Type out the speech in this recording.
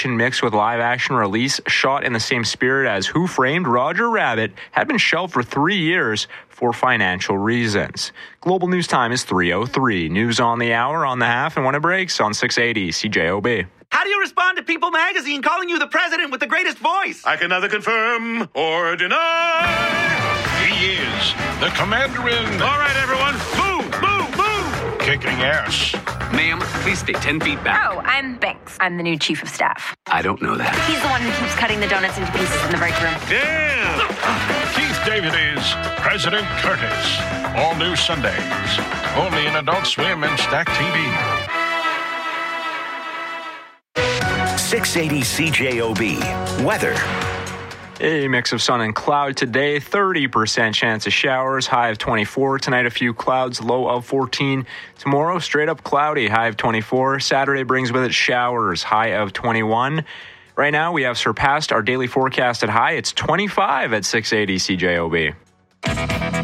animation mixed with live-action release shot in the same spirit as Who Framed Roger Rabbit had been shelved for 3 years for financial reasons. Global News Time is 3:03. News on the hour, on the half, and when it breaks on 680 CJOB. How do you respond to People Magazine calling you the president with the greatest voice? I can neither confirm or deny. He is the commander-in. All right, everyone, move, move, move. Kicking ass. Ma'am, please stay 10 feet back. Oh, I'm Banks. I'm the new chief of staff. I don't know that. He's the one who keeps cutting the donuts into pieces in the break room. Damn. Keith David is President Curtis. All new Sundays. Only in Adult Swim and Stack TV. 680 CJOB. Weather. A mix of sun and cloud today, 30% chance of showers, high of 24. Tonight, a few clouds, low of 14. Tomorrow, straight up cloudy, high of 24. Saturday brings with it showers, high of 21. Right now, we have surpassed our daily forecasted high. It's 25 at 680 CJOB.